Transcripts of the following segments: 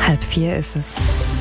3:30 ist es.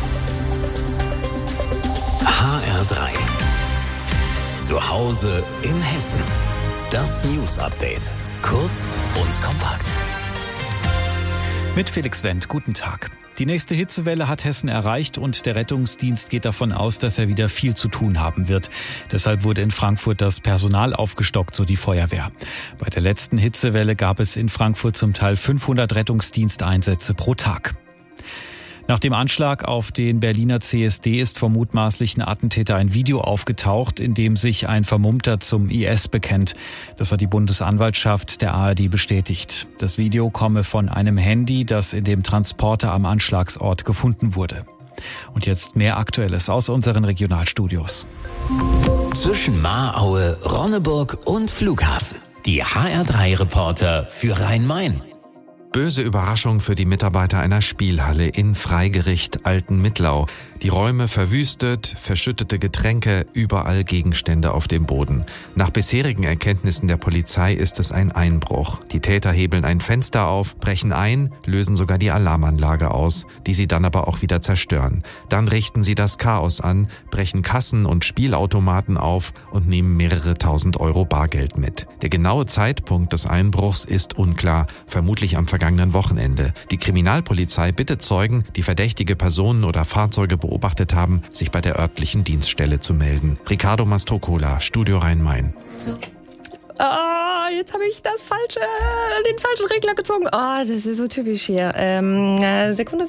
HR3. Zu Hause in Hessen. Das News-Update. Kurz und kompakt. Mit Felix Wendt, guten Tag. Die nächste Hitzewelle hat Hessen erreicht und der Rettungsdienst geht davon aus, dass er wieder viel zu tun haben wird. Deshalb wurde in Frankfurt das Personal aufgestockt, so die Feuerwehr. Bei der letzten Hitzewelle gab es in Frankfurt zum Teil 500 Rettungsdiensteinsätze pro Tag. Nach dem Anschlag auf den Berliner CSD ist vom mutmaßlichen Attentäter ein Video aufgetaucht, in dem sich ein Vermummter zum IS bekennt. Das hat die Bundesanwaltschaft der ARD bestätigt. Das Video komme von einem Handy, das in dem Transporter am Anschlagsort gefunden wurde. Und jetzt mehr Aktuelles aus unseren Regionalstudios. Zwischen Mahraue, Ronneburg und Flughafen. Die HR3-Reporter für Rhein-Main. Böse Überraschung für die Mitarbeiter einer Spielhalle in Freigericht Altenmittlau. Die Räume verwüstet, verschüttete Getränke, überall Gegenstände auf dem Boden. Nach bisherigen Erkenntnissen der Polizei ist es ein Einbruch. Die Täter hebeln ein Fenster auf, brechen ein, lösen sogar die Alarmanlage aus, die sie dann aber auch wieder zerstören. Dann richten sie das Chaos an, brechen Kassen und Spielautomaten auf und nehmen mehrere tausend Euro Bargeld mit. Der genaue Zeitpunkt des Einbruchs ist unklar, vermutlich am vergangenen Wochenende. Die Kriminalpolizei bittet Zeugen, die verdächtige Personen oder Fahrzeuge beobachtet haben, sich bei der örtlichen Dienststelle zu melden. Ricardo Mastrocola, Studio Rhein-Main. Jetzt habe ich den falschen Regler gezogen. Das ist so typisch hier. Sekunde.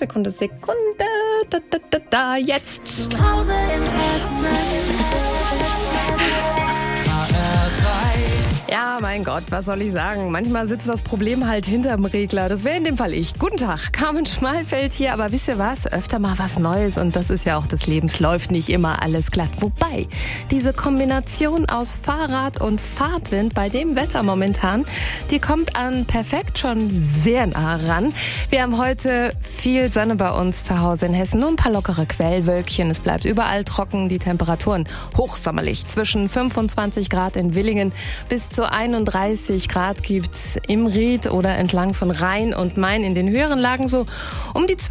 Jetzt. Zu Hause in Hessen. Ja, mein Gott, was soll ich sagen? Manchmal sitzt das Problem halt hinterm Regler. Das wäre in dem Fall ich. Guten Tag, Carmen Schmalfeld hier. Aber wisst ihr was? Öfter mal was Neues und das ist ja auch des Lebens. Läuft nicht immer alles glatt. Wobei, diese Kombination aus Fahrrad und Fahrtwind bei dem Wetter momentan, die kommt an perfekt schon sehr nah ran. Wir haben heute viel Sonne bei uns zu Hause in Hessen. Nur ein paar lockere Quellwölkchen. Es bleibt überall trocken. Die Temperaturen hochsommerlich. Zwischen 25 Grad in Willingen bis zu 31 Grad gibt's im Ried oder entlang von Rhein und Main in den höheren Lagen so um die 20.